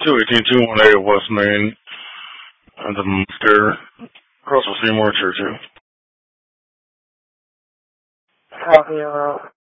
218-218 West Main, and the Monster, across from Seymour Churchill. Copy,